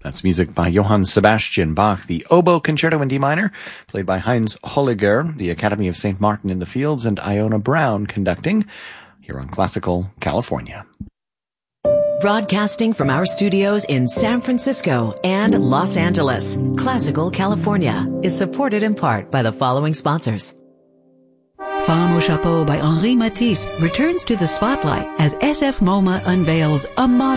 That's music by Johann Sebastian Bach, the Oboe Concerto in D minor, played by Heinz Holliger, the Academy of St. Martin in the Fields, and Iona Brown conducting, here on Classical California. Broadcasting from our studios in San Francisco and Los Angeles, Classical California is supported in part by the following sponsors. Femme au Chapeau by Henri Matisse returns to the spotlight as SF MoMA unveils a modern